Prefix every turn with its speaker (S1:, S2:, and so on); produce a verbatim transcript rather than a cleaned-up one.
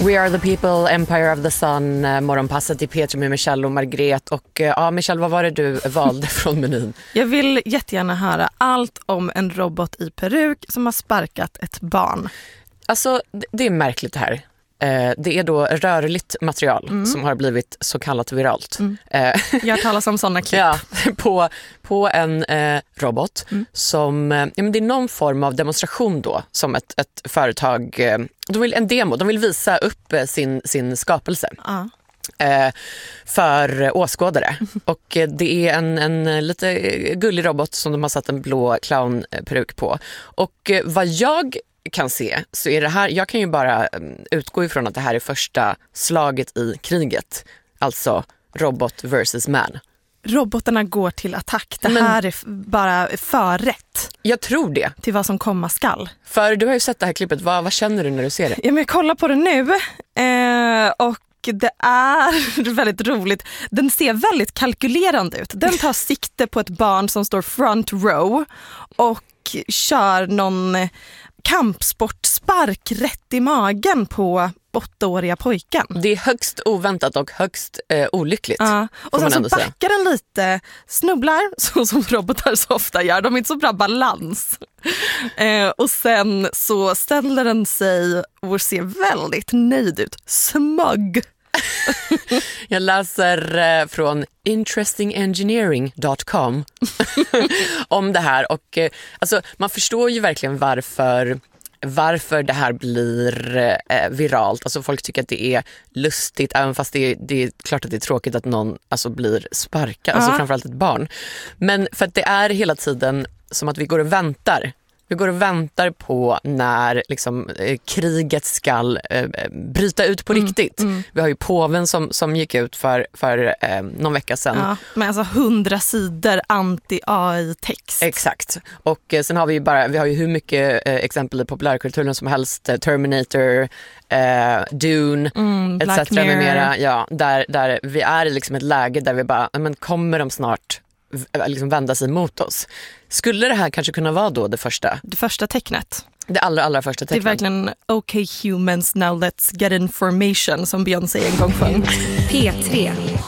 S1: We are the people, Empire of the Sun, morgonpasset i P tre med Michelle och Margret. Och ja, Michelle, vad var det du valde från menyn?
S2: Jag vill jättegärna höra allt om en robot i peruk som har sparkat ett barn.
S1: Alltså, det är märkligt det här. Det är då rörligt material mm. som har blivit så kallat viralt.
S2: Mm. Jag talar om sådana klipp.
S1: Ja, på, på en eh, robot mm. som, ja, men det är någon form av demonstration då, som ett, ett företag, eh, de vill en demo, de vill visa upp eh, sin, sin skapelse.
S2: Uh.
S1: Eh, för åskådare. Mm. Och eh, det är en, en lite gullig robot som de har satt en blå clownperuk på. Och eh, vad jag kan se så är det här, jag kan ju bara utgå ifrån att det här är första slaget i kriget, alltså robot versus man.
S2: Robotarna går till attack. Det
S1: Men,
S2: här är bara förrätt.
S1: Jag tror det.
S2: Till vad som komma skall.
S1: För du har ju sett det här klippet, vad, vad känner du när du ser det?
S2: Ja, men jag kollar på det nu eh, och det är väldigt roligt. Den ser väldigt kalkylerande ut. Den tar sikte på ett barn som står front row och kör någon kampsportspark rätt i magen på åttaåriga pojken.
S1: Det är högst oväntat och högst eh, olyckligt.
S2: Ja. Och sen så backar den lite, snubblar, så som robotar så ofta gör. De har inte så bra balans. Eh, och sen så ställer den sig och ser väldigt nöjd ut. Smug.
S1: Jag läser eh, från interesting engineering dot com om det här. Och eh, alltså, man förstår ju verkligen varför varför det här blir eh, viralt. Alltså folk tycker att det är lustigt, även fast det är, det är klart att det är tråkigt att någon alltså, blir sparkad, alltså framförallt ett barn. Men för att det är hela tiden som att vi går och väntar. Vi går och väntar på när liksom, eh, kriget ska eh, bryta ut på mm, riktigt. Mm. Vi har ju påven som, som gick ut för, för eh, någon vecka sedan.
S2: Ja, men alltså hundra sidor anti-A I-text.
S1: Exakt. Och eh, sen har vi ju bara, vi har ju hur mycket eh, exempel i populärkulturen som helst. Eh, Terminator, eh, Dune,
S2: mm,
S1: et cetera med mera. Ja, där, där vi är i liksom ett läge där vi bara, men kommer de snart liksom vända sig mot oss? Skulle det här kanske kunna vara då det första?
S2: Det första tecknet.
S1: Det allra, allra första tecknet.
S2: Det är verkligen okay humans, now let's get information, som Beyoncé en gång sjöng.
S3: P tre.